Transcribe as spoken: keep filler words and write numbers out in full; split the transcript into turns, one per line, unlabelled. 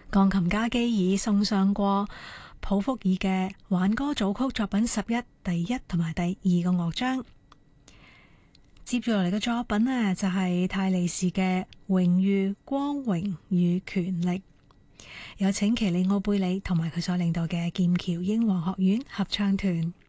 鋼琴家基爾送上過普福爾嘅輓歌組曲作品十一第一同埋第二個樂章。接住落嚟嘅作品呢，就係泰利士嘅榮譽、光榮與權力，有請奇里奧貝里同埋佢所領導嘅劍橋英皇學院合唱團。